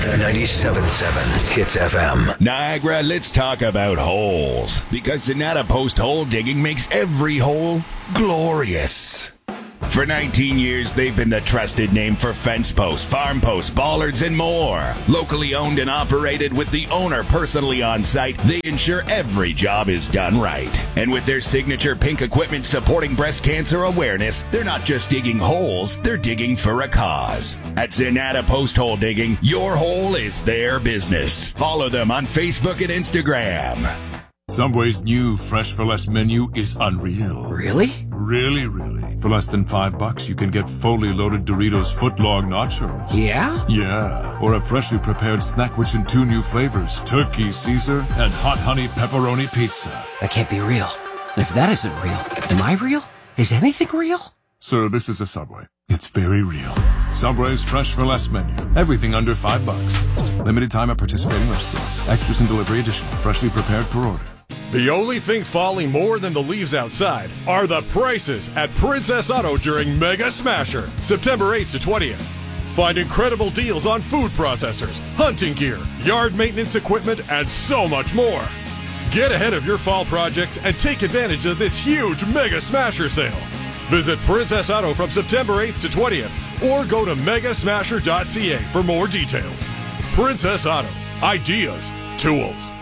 97.7 Hits FM. Niagara, let's talk about holes. Because Zanata Post hole digging makes every hole glorious. For 19 years, they've been the trusted name for fence posts, farm posts, bollards, and more. Locally owned and operated with the owner personally on site, they ensure every job is done right. And with their signature pink equipment supporting breast cancer awareness, they're not just digging holes, they're digging for a cause. At Zanata Post Hole Digging, your hole is their business. Follow them on Facebook and Instagram. Subway's new Fresh for Less menu is unreal. Really? Really. For less than $5, you can get fully loaded Doritos footlong nachos. Yeah? Yeah. Or a freshly prepared snack which in 2 new flavors, Turkey Caesar and Hot Honey Pepperoni Pizza. That can't be real. And if that isn't real, am I real? Is anything real? Sir, this is a Subway. It's very real. Subway's Fresh for Less menu. Everything under $5. Limited time at participating restaurants. Extras and delivery additional. Freshly prepared per order. The only thing falling more than the leaves outside are the prices at Princess Auto during Mega Smasher, September 8th to 20th. Find incredible deals on food processors, hunting gear, yard maintenance equipment, and so much more. Get ahead of your fall projects and take advantage of this huge Mega Smasher sale. Visit Princess Auto from September 8th to 20th or go to megasmasher.ca for more details. Princess Auto. Ideas. Tools.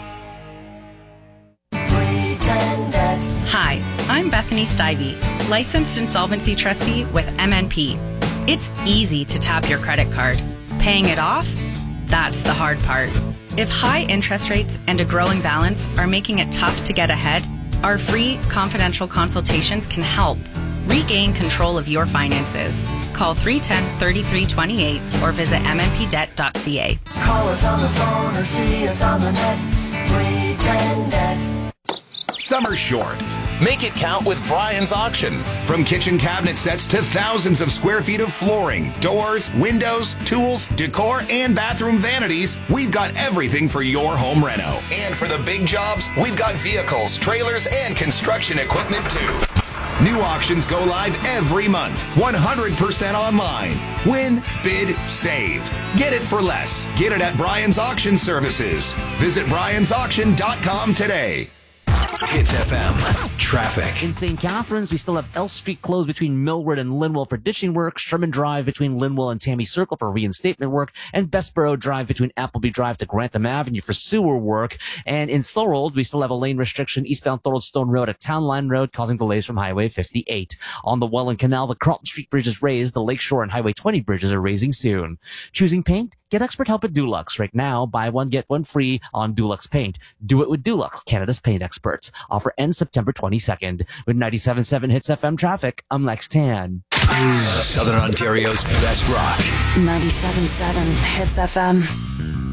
Hi, I'm Bethany Stivey, licensed insolvency trustee with MNP. It's easy to tap your credit card. Paying it off? That's the hard part. If high interest rates and a growing balance are making it tough to get ahead, our free confidential consultations can help. Regain control of your finances. Call 310-3328 or visit mnpdebt.ca. Call us on the phone or see us on the net. 310-NET. Summer's short. Make it count with Brian's Auction. From kitchen cabinet sets to thousands of square feet of flooring, doors, windows, tools, decor, and bathroom vanities, we've got everything for your home reno. And for the big jobs, we've got vehicles, trailers, and construction equipment too. New auctions go live every month, 100% online. Win, bid, save. Get it for less. Get it at Brian's Auction Services. Visit briansauction.com today. Hits FM. Traffic. In St. Catharines, we still have L Street closed between Millward and Linwell for ditching work, Sherman Drive between Linwell and Tammy Circle for reinstatement work, and Bessborough Drive between Appleby Drive to Grantham Avenue for sewer work. And in Thorold, we still have a lane restriction eastbound Thorold Stone Road at Town Line Road, causing delays from Highway 58. On the Welland Canal, the Carlton Street Bridge is raised. The Lakeshore and Highway 20 bridges are raising soon. Choosing paint? Get expert help at Dulux. Right now, buy one, get one free on Dulux Paint. Do it with Dulux, Canada's paint experts. Offer ends September 22nd. With 97.7 Hits FM traffic, I'm Lex Tan. Southern Ontario's best rock. 97.7 Hits FM.